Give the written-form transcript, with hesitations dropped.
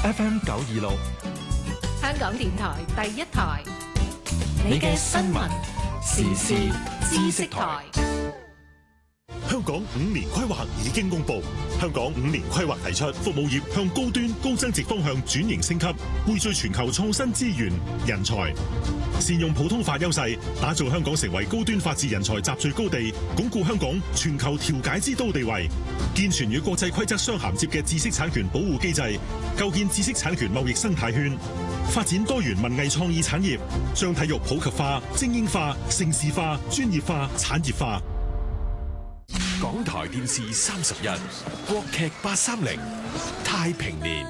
FM 926， 香港電台第一台，你嘅新聞時事知識台。 香港5年規劃已經公布，香港5年規劃提出服務業向高端高增值方向轉型升級，匯聚全球創新資源、人才，善用普通法優勢，打造香港成為高端法治人才集聚高地，鞏固香港全球調解之都地位，健全與國際規則相銜接嘅知識產權保護機制，構建知識產權貿易生態圈，發展多元文藝創意產業，將體育普及化、精英化、盛事化、專業化、產業化。 港台電視31，國劇830，太平年。